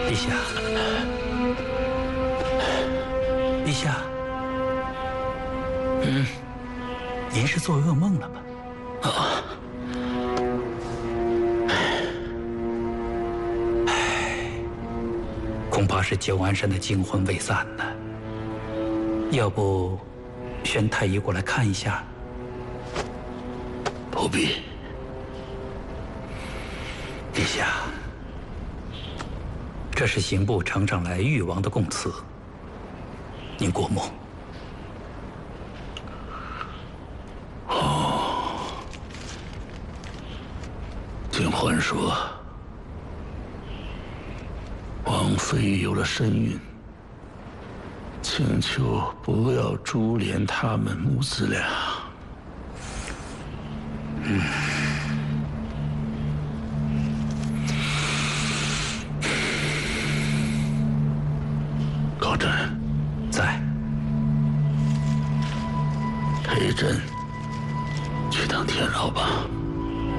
陛下，陛下，您是做噩梦了吗？恐怕是九安山的惊魂未散呢。要不，宣太医过来看一下？ 不必。 陛下，这是刑部呈上来誉王的供词，您过目。 听桓说，王妃有了身孕，请求不要株连他们母子俩。高湛在。 陪朕去当天牢吧。